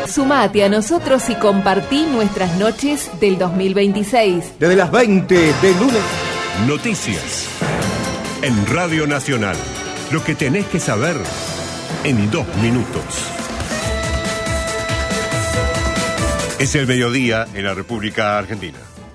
Sumate a nosotros y compartí nuestras noches del 2026. Desde las 20 de lunes. Noticias en Radio Nacional. Lo que tenés que saber en 2 minutos. Es el mediodía en la República Argentina.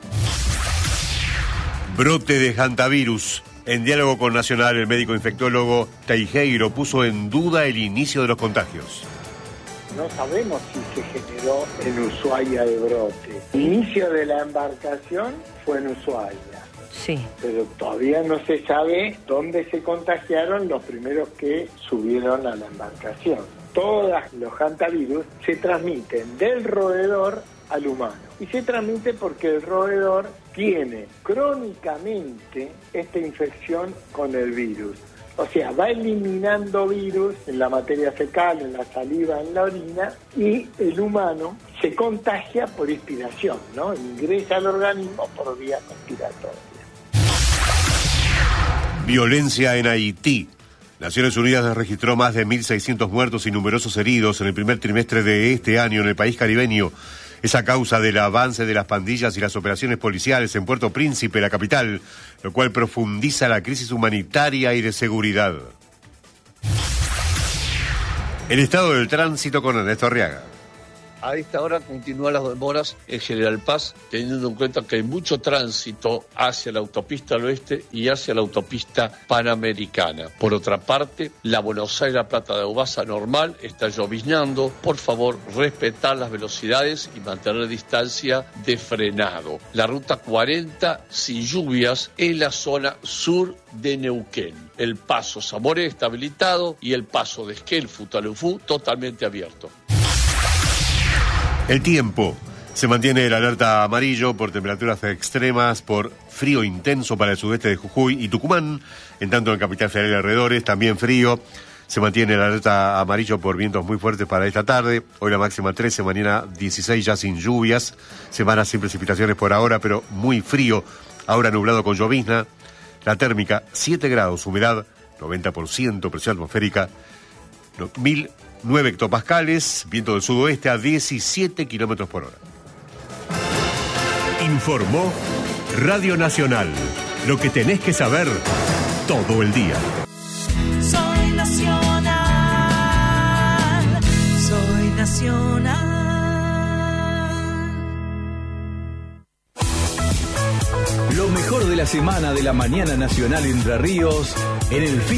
Brote de hantavirus. En diálogo con Nacional, el médico infectólogo Teijeiro puso en duda el inicio de los contagios. No sabemos si se generó en Ushuaia el brote. El inicio de la embarcación fue en Ushuaia. Sí. Pero todavía no se sabe dónde se contagiaron los primeros que subieron a la embarcación. Todos los hantavirus se transmiten del roedor al humano. Y se transmite porque el roedor tiene crónicamente esta infección con el virus. O sea, va eliminando virus en la materia fecal, en la saliva, en la orina, y el humano se contagia por inspiración, ¿no? Ingresa al organismo por vía respiratoria. Violencia en Haití. Naciones Unidas registró más de 1.600 muertos y numerosos heridos en el primer trimestre de este año en el país caribeño. Es a causa del avance de las pandillas y las operaciones policiales en Puerto Príncipe, la capital, lo cual profundiza la crisis humanitaria y de seguridad. El estado del tránsito con Ernesto Arriaga. A esta hora continúan las demoras en General Paz, teniendo en cuenta que hay mucho tránsito hacia la autopista al oeste y hacia la autopista panamericana. Por otra parte, la Buenos Aires-La Plata de Ubasa normal está lloviznando. Por favor, respetar las velocidades y mantener distancia de frenado. La ruta 40 sin lluvias en la zona sur de Neuquén. El paso Zamoré está habilitado y el paso de Esquel Futalufú totalmente abierto. El tiempo. Se mantiene el alerta amarillo por temperaturas extremas, por frío intenso para el sudeste de Jujuy y Tucumán, en tanto en Capital Federal y alrededores, también frío. Se mantiene el alerta amarillo por vientos muy fuertes para esta tarde. Hoy la máxima 13, mañana 16 ya sin lluvias. Semana sin precipitaciones por ahora, pero muy frío. Ahora nublado con llovizna. La térmica 7 grados, humedad 90%, presión atmosférica 1009 hectopascales, viento del sudoeste a 17 kilómetros por hora. Informó Radio Nacional. Lo que tenés que saber todo el día. Soy nacional, soy nacional. Lo mejor de la semana de la mañana nacional Entre Ríos en el fin